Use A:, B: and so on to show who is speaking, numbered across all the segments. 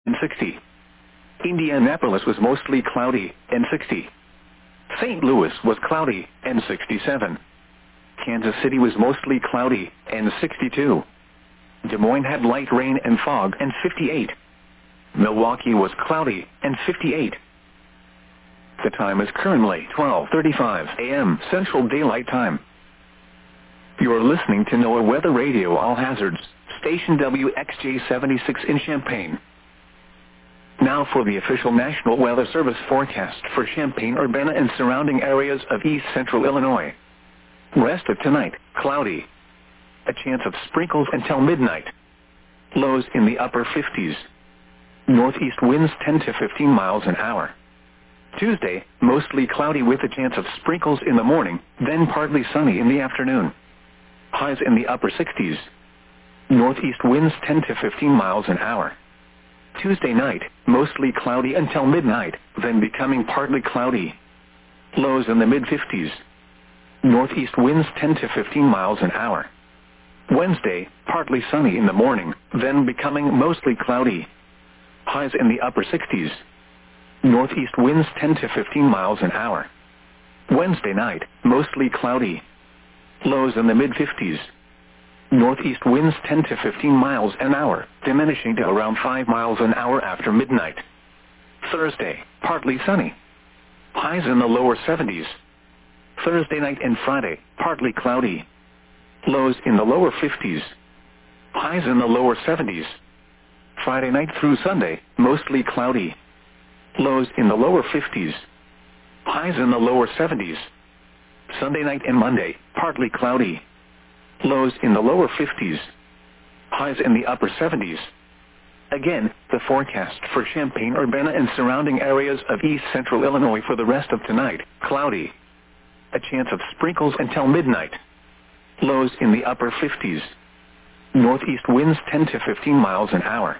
A: and 60. Indianapolis was mostly cloudy, and 60. St. Louis was cloudy, and 67. Kansas City was mostly cloudy, and 62. Des Moines had light rain and fog, and 58. Milwaukee was cloudy, and 58. The time is currently 12:35 a.m. Central Daylight Time. You are listening to NOAA Weather Radio All Hazards, station WXJ-76 in Champaign. Now for the official National Weather Service forecast for Champaign-Urbana and surrounding areas of east central Illinois. Rest of tonight, cloudy. A chance of sprinkles until midnight. Lows in the upper 50s. Northeast winds 10 to 15 miles an hour. Tuesday, mostly cloudy with a chance of sprinkles in the morning, then partly sunny in the afternoon. Highs in the upper 60s. Northeast winds 10 to 15 miles an hour. Tuesday night, mostly cloudy until midnight, then becoming partly cloudy. Lows in the mid-50s. Northeast winds 10 to 15 miles an hour. Wednesday, partly sunny in the morning, then becoming mostly cloudy. Highs in the upper 60s. Northeast winds 10 to 15 miles an hour. Wednesday night, mostly cloudy. Lows in the mid-50s. Northeast winds 10 to 15 miles an hour, diminishing to around 5 miles an hour after midnight. Thursday, partly sunny. Highs in the lower 70s. Thursday night and Friday, partly cloudy. Lows in the lower 50s. Highs in the lower 70s. Friday night through Sunday, mostly cloudy. Lows in the lower 50s. Highs in the lower 70s. Sunday night and Monday, partly cloudy. Lows in the lower 50s. Highs in the upper 70s. Again, the forecast for Champaign-Urbana and surrounding areas of east central Illinois for the rest of tonight, cloudy. A chance of sprinkles until midnight. Lows in the upper 50s. Northeast winds 10 to 15 miles an hour.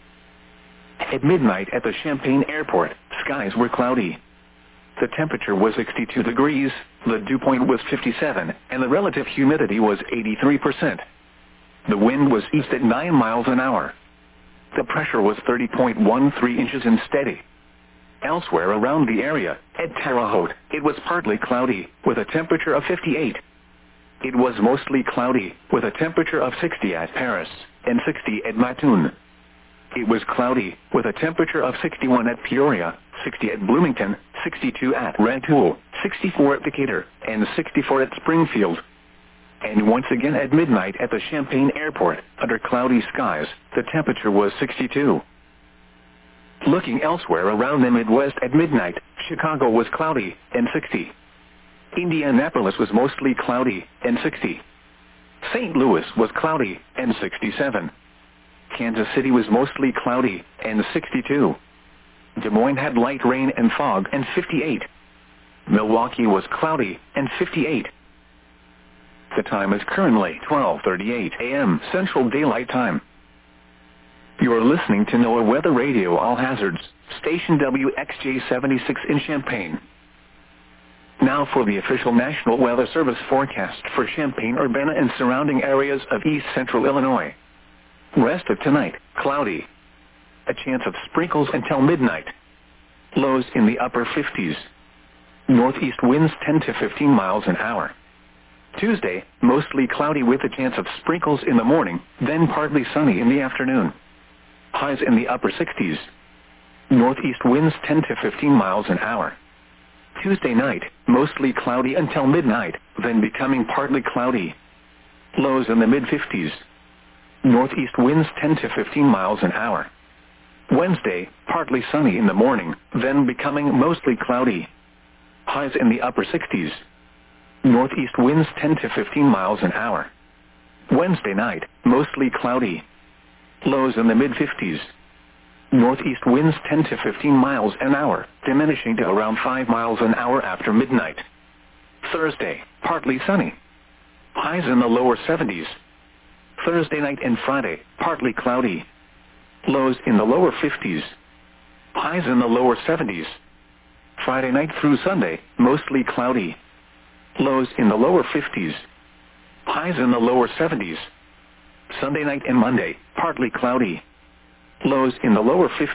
A: At midnight at the Champaign Airport, skies were cloudy. The temperature was 62 degrees, the dew point was 57, and the relative humidity was 83%. The wind was east at 9 miles an hour. The pressure was 30.13 inches and steady. Elsewhere around the area, at Terre Haute, it was partly cloudy, with a temperature of 58. It was mostly cloudy, with a temperature of 60 at Paris, and 60 at Mattoon. It was cloudy, with a temperature of 61 at Peoria, 60 at Bloomington, 62 at Rantoul, 64 at Decatur, and 64 at Springfield. And once again at midnight at the Champaign Airport, under cloudy skies, the temperature was 62. Looking elsewhere around the Midwest at midnight, Chicago was cloudy, and 60. Indianapolis was mostly cloudy, and 60. St. Louis was cloudy, and 67. Kansas City was mostly cloudy, and 62. Des Moines had light rain and fog, and 58. Milwaukee was cloudy, and 58. The time is currently 12:38 a.m. Central Daylight Time. You are listening to NOAA Weather Radio All Hazards, station WXJ-76 in Champaign. Now for the official National Weather Service forecast for Champaign-Urbana and surrounding areas of east central Illinois. Rest of tonight, cloudy. A chance of sprinkles until midnight. Lows in the upper 50s. Northeast winds 10 to 15 miles an hour. Tuesday, mostly cloudy with a chance of sprinkles in the morning, then partly sunny in the afternoon. Highs in the upper 60s. Northeast winds 10 to 15 miles an hour. Tuesday night, mostly cloudy until midnight, then becoming partly cloudy. Lows in the mid-50s. Northeast winds 10 to 15 miles an hour. Wednesday, partly sunny in the morning, then becoming mostly cloudy. Highs in the upper 60s. Northeast winds 10 to 15 miles an hour. Wednesday night, mostly cloudy. Lows in the mid-50s. Northeast winds 10 to 15 miles an hour, diminishing to around 5 miles an hour after midnight. Thursday, partly sunny. Highs in the lower 70s. Thursday night and Friday, partly cloudy. Lows in the lower 50s. Highs in the lower 70s. Friday night through Sunday, mostly cloudy. Lows in the lower 50s. Highs in the lower 70s. Sunday night and Monday, partly cloudy. Lows in the lower 50s.